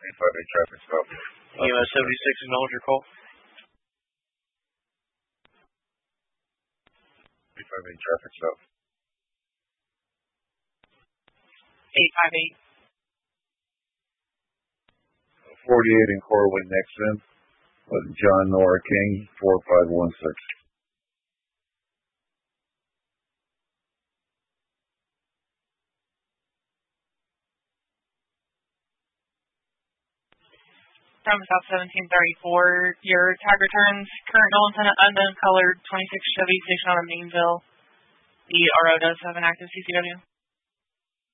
858 traffic stop. EMS 76 acknowledge your call. 858 traffic stop. 858. 48 in Corwin Nixon with John Nora King, 4516. Time stop 1734. Your tag returns current null and unknown colored 26 Chevy station on Mainville. The RO does have an active CCW.